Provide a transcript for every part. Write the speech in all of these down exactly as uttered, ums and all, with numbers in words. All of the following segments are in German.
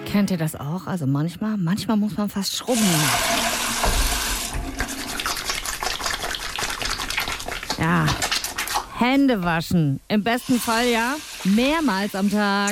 Kennt ihr das auch? Also manchmal, manchmal muss man fast schrubben. Ja, Hände waschen. Im besten Fall ja mehrmals am Tag.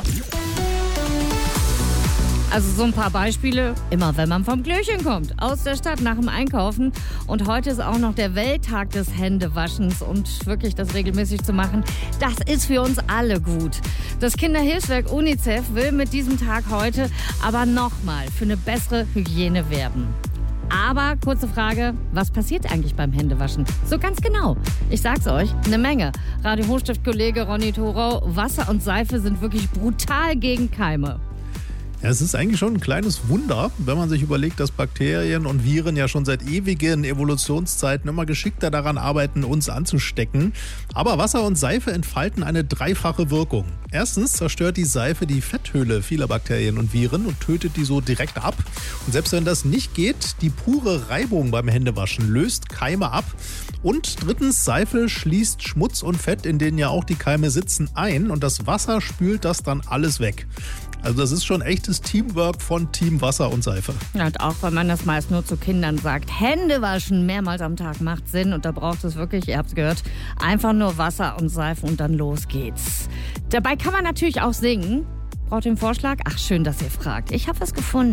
Also so ein paar Beispiele, immer wenn man vom Klöchen kommt, aus der Stadt nach dem Einkaufen. Und heute ist auch noch der Welttag des Händewaschens und wirklich das regelmäßig zu machen, das ist für uns alle gut. Das Kinderhilfswerk UNICEF will mit diesem Tag heute aber nochmal für eine bessere Hygiene werben. Aber, kurze Frage, was passiert eigentlich beim Händewaschen? So ganz genau. Ich sag's euch, eine Menge. Radio Hochstift-Kollege Ronny Thorau, Wasser und Seife sind wirklich brutal gegen Keime. Ja, es ist eigentlich schon ein kleines Wunder, wenn man sich überlegt, dass Bakterien und Viren ja schon seit ewigen Evolutionszeiten immer geschickter daran arbeiten, uns anzustecken. Aber Wasser und Seife entfalten eine dreifache Wirkung. Erstens zerstört die Seife die Fetthülle vieler Bakterien und Viren und tötet die so direkt ab. Und selbst wenn das nicht geht, die pure Reibung beim Händewaschen löst Keime ab. Und drittens, Seife schließt Schmutz und Fett, in denen ja auch die Keime sitzen, ein. Und das Wasser spült das dann alles weg. Also das ist schon echtes Teamwork von Team Wasser und Seife. Ja, und auch wenn man das meist nur zu Kindern sagt, Hände waschen mehrmals am Tag macht Sinn. Und da braucht es wirklich, ihr habt es gehört, einfach nur Wasser und Seife und dann los geht's. Dabei kann man natürlich auch singen. Braucht ihr einen Vorschlag? Ach, schön, dass ihr fragt. Ich habe was gefunden.